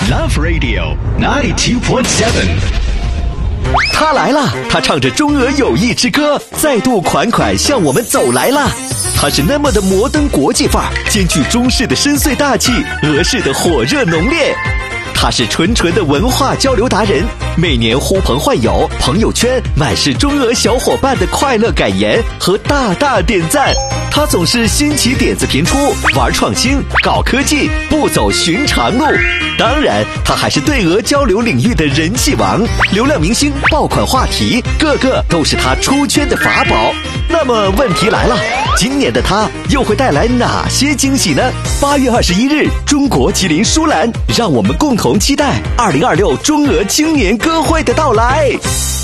Love Radio 92.7。 他来了，他唱着中俄友谊之歌，再度款款向我们走来了。他是那么的摩登国际范儿，兼具中式的深邃大气，俄式的火热浓烈。他是纯纯的文化交流达人，每年呼朋唤友，朋友圈满是中俄小伙伴的快乐感言和大大点赞。他总是新奇点子频出，玩创新，搞科技，不走寻常路。当然，他还是对俄交流领域的人气王，流量明星，爆款话题，个个都是他出圈的法宝。那么问题来了，今年的他又会带来哪些惊喜呢？8月21日，中国吉林舒兰，让我们共同期待2026中俄青年歌会的到来。